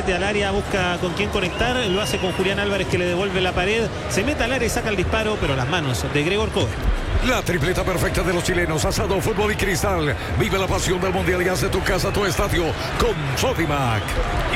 mete al área, busca con quién conectar, lo hace con Julián Álvarez, que le devuelve la pared, se mete al área y saca el disparo, pero las manos de Gregor Kobel. La tripleta perfecta de los chilenos, asado, fútbol y cristal. Vive la pasión del mundial y hace tu casa tu estadio con Sodimac. Y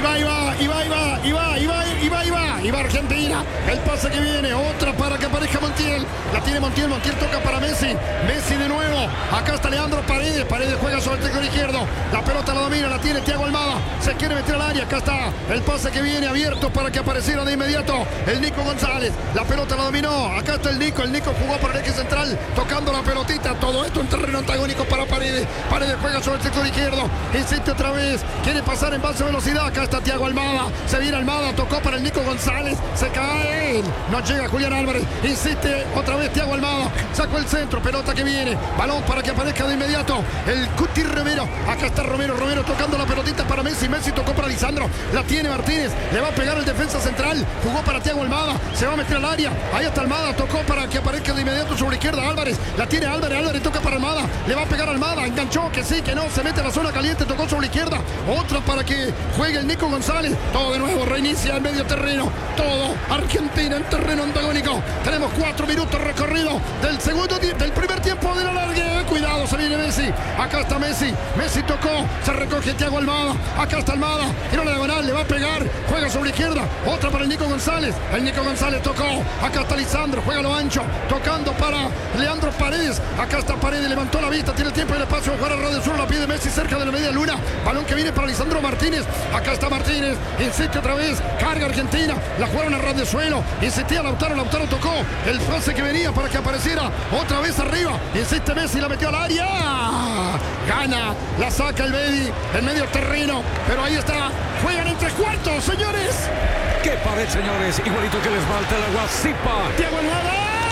va Argentina. El pase que viene, otra para que aparezca Montiel. La tiene Montiel, toca para Messi. Messi de nuevo. Acá está Leandro Paredes. Paredes juega sobre el sector izquierdo. La pelota la domina, la tiene Thiago Almada. Se quiere meter al área. Acá está el pase que viene abierto para que apareciera de inmediato el Nico González. La pelota la dominó. Acá está el Nico. El Nico jugó por el eje central, tocando la pelotita. Todo esto en terreno antagónico para Paredes. Paredes juega sobre el sector izquierdo. Insiste otra vez. Quiere pasar en base de velocidad. Acá está Thiago Almada. Se viene Almada. Tocó para el Nico González. Se cae. No llega Julián Álvarez. Insiste otra vez Thiago Almada. Sacó el centro. Pelota que viene. Balón para que aparezca de inmediato el Cuti Romero. Acá está Romero tocando la pelotita para Messi. Messi tocó para Lisandro. La tiene Martínez. Le va a pegar el defensa central. Jugó para Thiago Almada. Se va a meter al área. Ahí está Almada. Tocó para que aparezca de inmediato sobre la izquierda Álvarez. La tiene Álvarez. Álvarez toca para Almada. Le va a pegar Almada. Enganchó, que sí, que no. Se mete en la zona caliente. Tocó sobre la izquierda. Otra para que juegue el Nico González. Todo de nuevo. Reinicia el medio terreno. Todo Argentina en terreno antagónico. Tenemos 4 minutos recorrido del primer tiempo de la larga. Cuidado, se viene Messi. Acá está Messi. Messi tocó. Se recoge Thiago Almada. Acá está Almada. Tiro la diagonal. Le va a pegar. Juega sobre la izquierda. Otra para el Nico González. El Nico González tocó. Acá está Lisandro. Juega lo ancho. Tocando para Leandro Paredes. Acá está Paredes. Levantó la vista. Tiene el tiempo y el espacio de jugar al radio sur. La pide Messi cerca de la media luna. Balón que viene para Lisandro Martínez. Acá está Martínez. Insiste otra vez. Carga Argentina. La jugaron a ras de suelo. Insistía Lautaro. Lautaro tocó. El pase que venía para que apareciera. Otra vez arriba. Insiste Messi. La metió al área. Gana. La saca el Bedi. El medio terreno. Pero ahí está. Juegan en 3 cuartos, señores. ¡Qué pared, señores! Igualito que les falta el agua. ¡Zipa! Thiago Almada.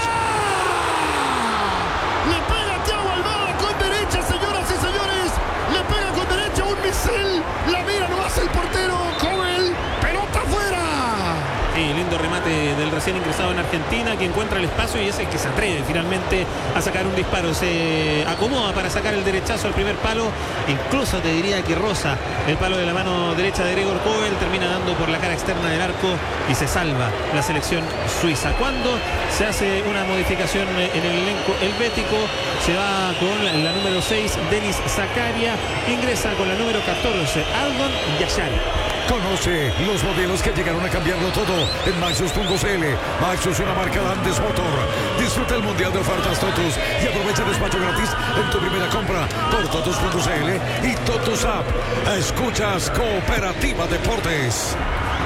Le pega Thiago Almada con derecha, señoras y señores. Le pega con derecha un misil. La mira nomás el portero. Kobel. Pelota afuera. Sí, lindo remate del recién ingresado en Argentina, que encuentra el espacio y es el que se atreve finalmente a sacar un disparo. Se acomoda para sacar el derechazo al primer palo. Incluso te diría que roza el palo de la mano derecha de Gregor Kobel. Termina dando por la cara externa del arco y se salva la selección suiza. Cuando se hace una modificación en el elenco helvético, se va con la número 6, Denis Zakaria. Ingresa con la número 14, Aldon Yashari. Conoce los modelos que llegaron a cambiarlo todo en Maxus.cl. Maxus, una marca Landes Motor. Disfruta el mundial de ofertas Totus y aprovecha despacho gratis en tu primera compra por Totus.cl y Totus App. Escuchas Cooperativa Deportes.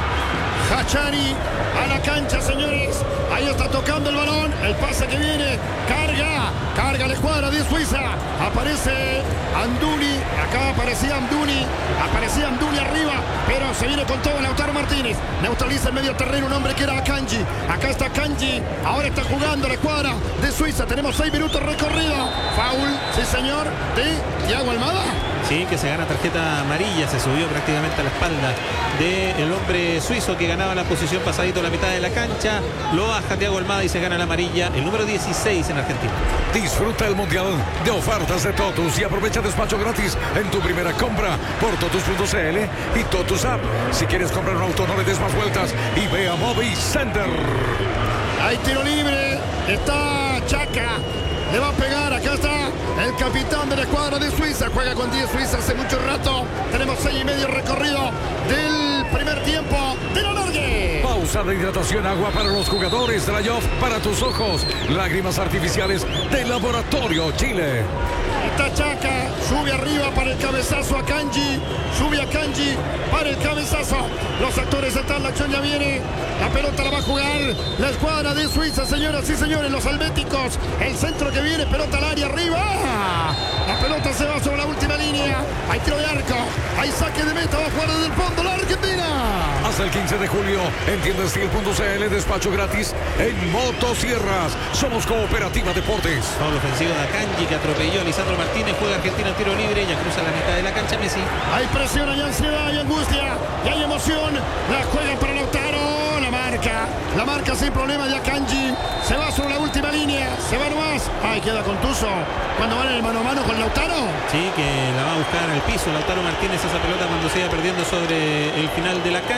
Yashari a la cancha, señores. Ahí está tocando el balón. El pase que viene. Carga la escuadra de Suiza. Aparece Amdouni. Acá aparecía Amdouni. Arriba. Pero se viene con todo Lautaro Martínez. Neutraliza el medio terreno un hombre que era Akanji. Acá está Akanji. Ahora está jugando la escuadra de Suiza. Tenemos 6 minutos recorrido. Foul, sí señor, de Thiago Almada. Sí, que se gana tarjeta amarilla. Se subió prácticamente a la espalda del hombre suizo que ganaba la posición pasadito a la mitad de la cancha. Lo baja Thiago Almada y se gana la amarilla, el número 16 en Argentina. Disfruta el mundial de ofertas de Totus y aprovecha despacho gratis en tu primera compra por Totus.cl y Totus App. Si quieres comprar un auto, no le des más vueltas y ve a Movi Center. Hay tiro libre. Está Chaca. Le va a pegar, acá está el capitán de la escuadra de Suiza. Juega con 10 Suiza hace mucho rato. Tenemos 6,5 recorrido del primer tiempo de la largue. Pausa de hidratación, agua para los jugadores, Dry Off para tus ojos, lágrimas artificiales de Laboratorio Chile. Está Chaca, sube arriba para el cabezazo a Kanji. Sube a Kanji para el cabezazo. Los actores están, la acción ya viene. La pelota la va a jugar la escuadra de Suiza, señoras y señores, los helvéticos. El centro que viene, pelota al área arriba. La pelota se va sobre la última línea. Hay tiro de arco. Hay saque de meta, va a jugar desde el fondo la Argentina. Hasta el 15 de julio, en tiendastil.cl, despacho gratis en motosierras. Somos Cooperativa Deportes. Foul ofensivo de Akanji que atropelló a Lisandro Martínez. Juega Argentina en tiro libre. Ya cruza la mitad de la cancha Messi. Hay presión, hay ansiedad, hay angustia y hay emoción. La juega para Lautaro. La marca sin problema de Akanji. Se va sobre la última línea. Se va nomás. Ay, queda contuso. Cuando van en el mano a mano con Lautaro. Sí, que la va a buscar al piso Lautaro Martínez esa pelota cuando se iba perdiendo sobre el final de la cancha.